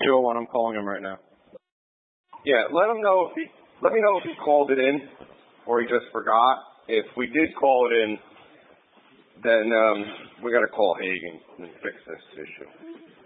201, I'm calling him right now. Yeah, let me know if he called it in or he just forgot. If we did call it in, then we got to call Hagen and fix this issue.